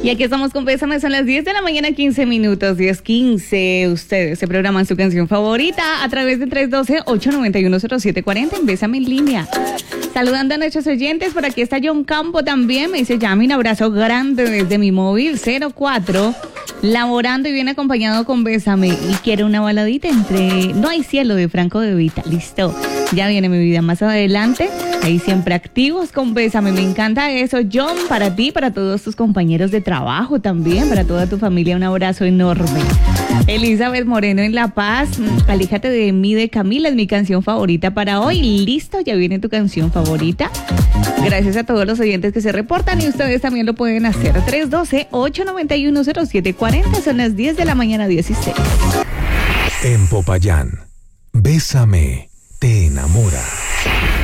Y aquí estamos con Bésame, son las 10 de la mañana, 15 minutos, 10:15. Ustedes se programan su canción favorita a través de 312-891-0740 en Bésame en línea. Saludando a nuestros oyentes, por aquí está John Campo también, me dice Yami, un abrazo grande desde mi móvil 04, laborando y bien acompañado con Bésame, y quiero una baladita entre No hay cielo de Franco De Vita. Listo, ya viene mi vida más adelante, ahí siempre activos con Bésame, me encanta eso. John, para ti, para todos tus compañeros de trabajo también, para toda tu familia, un abrazo enorme. Elizabeth Moreno en La Paz, Aléjate de mí de Camila es mi canción favorita para hoy. Listo, ya viene tu canción favorita. Gracias a todos los oyentes que se reportan y ustedes también lo pueden hacer. 312-891-0740, son las 10 de la mañana, 16. En Popayán, Bésame te enamora.